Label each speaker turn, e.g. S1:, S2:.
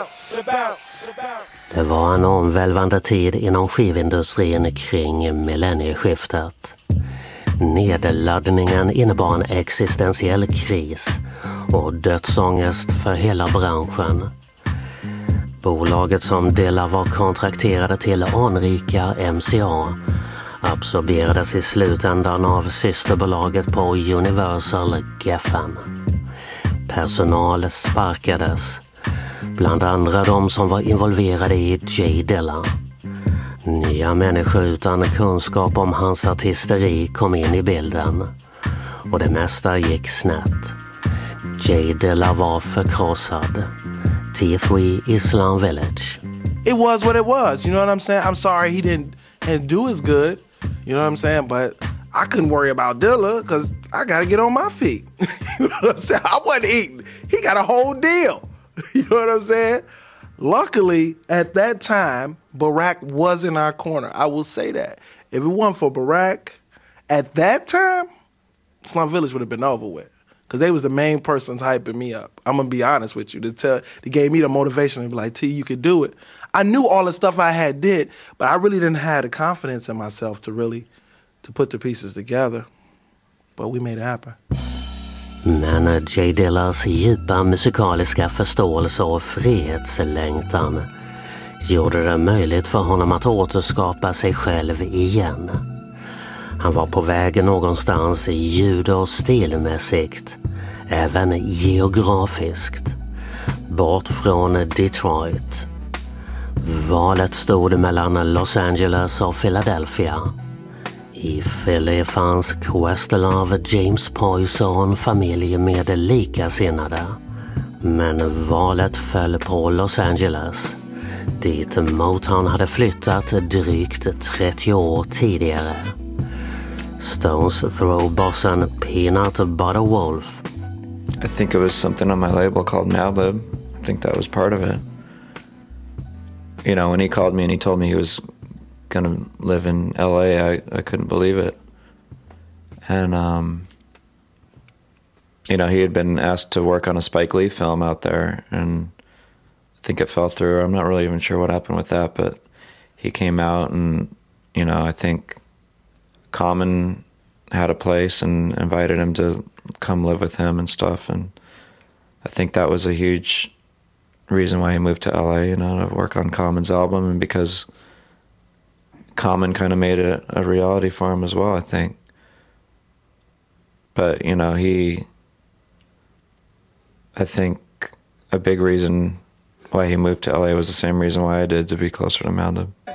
S1: Det var en omvälvande tid inom skivindustrin kring millennieskiftet. Nedladdningen innebar en existentiell kris och dödsångest för hela branschen. Bolaget som Dilla var kontrakterade till anrika MCA absorberades i slutändan av systerbolaget på Universal Geffen. Personal sparkades, bland andra de som var involverade i J Dilla. Nya människor utan kunskap om hans artisteri kom in i bilden och det mesta gick snett. J Dilla var förkrossad. T3 Islam Village.
S2: It was what it was, you know what I'm saying? I'm sorry he didn't do as good, you know what I'm saying? But I couldn't worry about Dilla because I got to get on my feet. You know what I'm saying? I wasn't eating. He got a whole deal. You know what I'm saying? Luckily, at that time, Barack was in our corner. I will say that. If it wasn't for Barack, at that time, Slum Village would have been over with. Because they was the main persons hyping me up. I'm going to be honest with you. They gave me the motivation to be like, T, you could do it. I knew all the stuff I had did, but I really didn't have the confidence in myself to put the pieces together. But we made it happen.
S1: Men J Dillas djupa musikaliska förståelse och frihetslängtan gjorde det möjligt för honom att återskapa sig själv igen. Han var på väg någonstans ljud- och stilmässigt, även geografiskt, bort från Detroit. Valet stod mellan Los Angeles och Philadelphia. I Philly fanns Questlove, James Poyser och en familj med likasinnade. Men valet föll på Los Angeles, dit Motown hade flyttat drygt 30 år tidigare. Stones Throw-bossen Peanut Butter Wolf.
S3: I think it was something on my label called Madlib. I think that was part of it. You know, when he called me and he told me he was going to live in LA, I couldn't believe it. And, you know, he had been asked to work on a Spike Lee film out there, and I think it fell through. I'm not really even sure what happened with that, but he came out and, you know, I think Common had a place and invited him to come live with him and stuff, and I think that was a huge reason why he moved to LA, you know, to work on Common's album, and because Common kind of made it a reality for him as well, I think. But, you know, I think a big reason why he moved to LA was the same reason why I did, to be closer to Madlib.